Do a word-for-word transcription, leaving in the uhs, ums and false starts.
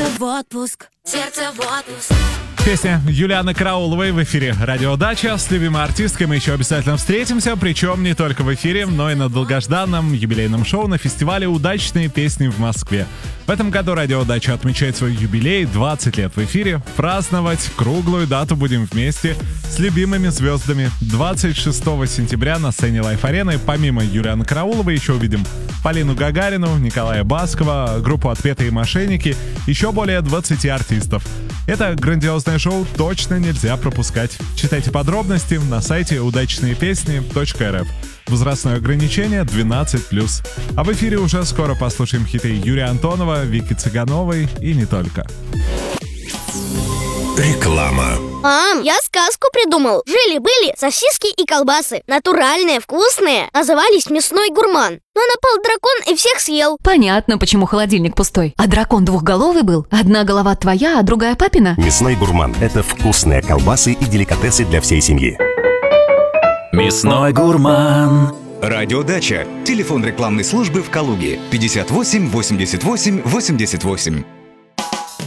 в отпуск, сердце в отпуск. Песня Юлианы Карауловой в эфире «Радио Дача». С любимой артисткой мы еще обязательно встретимся, причем не только в эфире, но и на долгожданном юбилейном шоу на фестивале «Удачные песни» в Москве. В этом году «Радио Дача» отмечает свой юбилей, двадцать лет в эфире. Праздновать круглую дату будем вместе с любимыми звездами. двадцать шестого сентября на сцене Лайф-арены помимо Юлианы Карауловой еще увидим Полину Гагарину, Николая Баскова, группу «Отпетые мошенники», еще более двадцати артистов. Это грандиозное шоу точно нельзя пропускать. Читайте подробности на сайте удачные песни точка эр эф. Возрастное ограничение двенадцать плюс. А в эфире уже скоро послушаем хиты Юрия Антонова, Вики Цыгановой и не только. Реклама. Мам, я сказку придумал. Жили-были сосиски и колбасы. Натуральные, вкусные. Назывались «Мясной гурман». Но напал дракон и всех съел. Понятно, почему холодильник пустой. А дракон двухголовый был? Одна голова твоя, а другая папина? Мясной гурман – это вкусные колбасы и деликатесы для всей семьи. Мясной гурман. Радио Дача. Телефон рекламной службы в Калуге. пятьдесят восемь восемьдесят восемь восемьдесят восемь.